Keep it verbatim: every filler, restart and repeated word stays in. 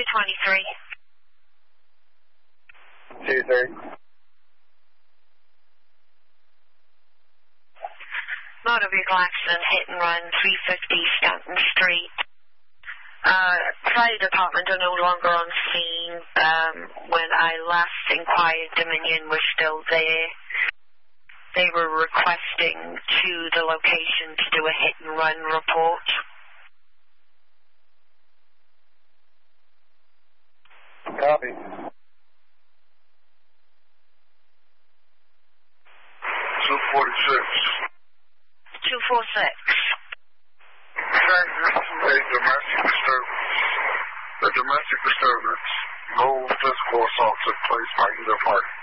twenty-three. two three. Motor vehicle accident, hit and run, three fifty Stanton Street. Uh, fire department are no longer on scene. Um, when I last inquired, Dominion was still there. They were requesting to the location to do a hit and run report. Copy. two forty-six. two forty-six. A domestic disturbance. A domestic disturbance. No physical assault took place by either party.